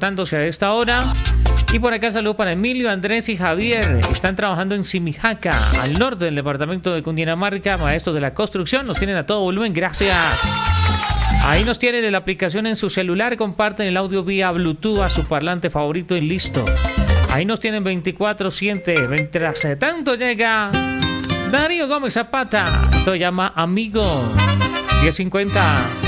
reportándose a esta hora. Y por acá saludo para Emilio, Andrés y Javier. Están trabajando en Simijaca, al norte del departamento de Cundinamarca. Maestros de la construcción, nos tienen a todo volumen. Gracias. Ahí nos tienen la aplicación en su celular. Comparten el audio vía Bluetooth a su parlante favorito y listo. Ahí nos tienen 24/7. Mientras tanto llega Darío Gómez Zapata. Esto llama Amigo. 10:50.